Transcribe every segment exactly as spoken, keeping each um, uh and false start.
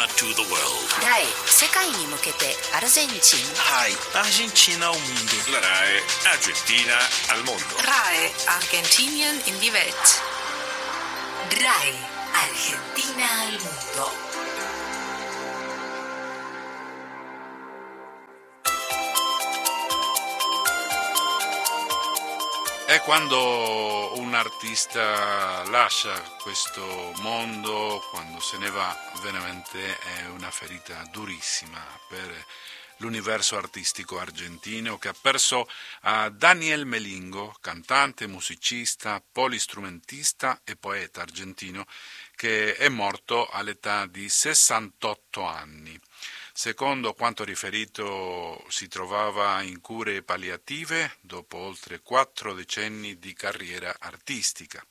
Argentina to the world. ライ、世界に向けてアルゼンチン。 Rai, Argentina al mondo. La RAI Argentina al mondo. RAI Argentinien in die Welt. RAI Argentina al mondo. È quando un artista lascia questo mondo, quando se ne va, veramente è una ferita durissima per l'universo artistico argentino, che ha perso a Daniel Melingo, cantante, musicista, polistrumentista e poeta argentino, che è morto all'età di sessantotto anni. Secondo quanto riferito, si trovava in cure palliative dopo oltre quattro decenni di carriera artistica.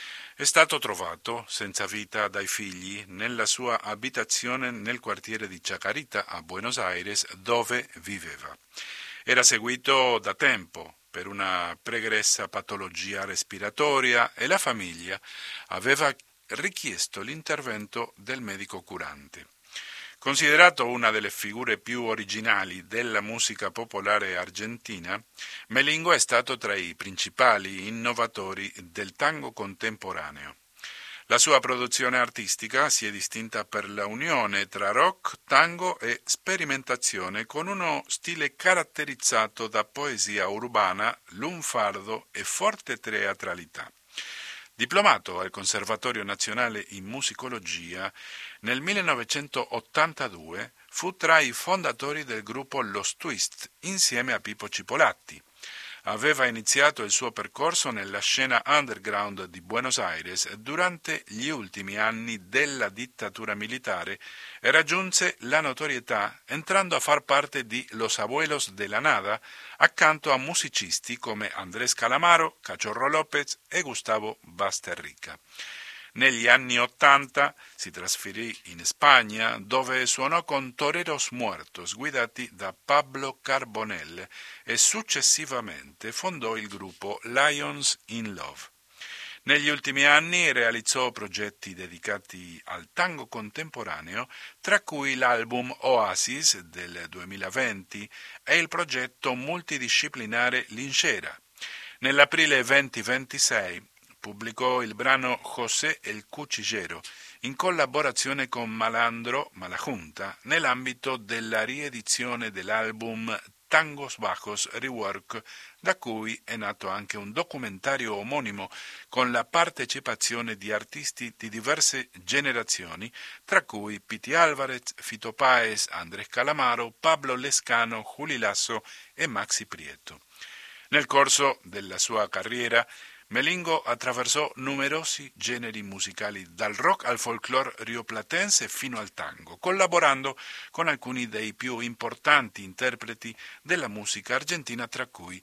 È stato trovato senza vita dai figli nella sua abitazione nel quartiere di Chacarita a Buenos Aires, dove viveva. Era seguito da tempo per una pregressa patologia respiratoria e la famiglia aveva richiesto l'intervento del medico curante. Considerato una delle figure più originali della musica popolare argentina, Melingo è stato tra i principali innovatori del tango contemporaneo. La sua produzione artistica si è distinta per la unione tra rock, tango e sperimentazione, con uno stile caratterizzato da poesia urbana, lunfardo e forte teatralità. Diplomato al Conservatorio Nazionale in Musicologia, nel millenovecentottantadue fu tra i fondatori del gruppo Los Twist, insieme a Pippo Cipolatti. Aveva iniziato il suo percorso nella scena underground di Buenos Aires durante gli ultimi anni della dittatura militare e raggiunse la notorietà entrando a far parte di Los Abuelos de la Nada accanto a musicisti come Andrés Calamaro, Cachorro López e Gustavo Basterrica. Negli anni Ottanta si trasferì in Spagna, dove suonò con Toreros Muertos, guidati da Pablo Carbonell, e successivamente fondò il gruppo Lions in Love. Negli ultimi anni realizzò progetti dedicati al tango contemporaneo, tra cui l'album Oasis del duemilaventi e il progetto multidisciplinare Lincera. Nell'aprile duemilaventisei pubblicò il brano José el Cuchillero, in collaborazione con Malandro Malajunta, nell'ambito della riedizione dell'album Tangos Bajos Rework, da cui è nato anche un documentario omonimo con la partecipazione di artisti di diverse generazioni, tra cui Piti Álvarez, Fito Páez, Andrés Calamaro, Pablo Lescano, Juli Lasso e Maxi Prieto. Nel corso della sua carriera, Melingo attraversò numerosi generi musicali, dal rock al folklore rioplatense fino al tango, collaborando con alcuni dei più importanti interpreti della musica argentina, tra cui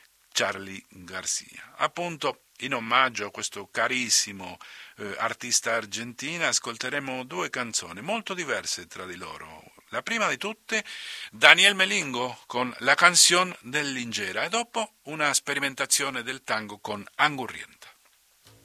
Charly García. Appunto, in omaggio a questo carissimo eh, artista argentina, ascolteremo due canzoni molto diverse tra di loro. La prima di tutte, Daniel Melingo con La canción del Lingera, e dopo una sperimentazione del tango con Angurrien.